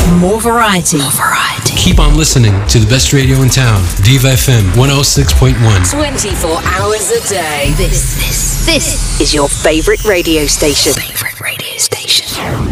More variety. Keep on listening to the best radio in town, Diva FM 106.1. 24 hours a day. This is your favorite radio station.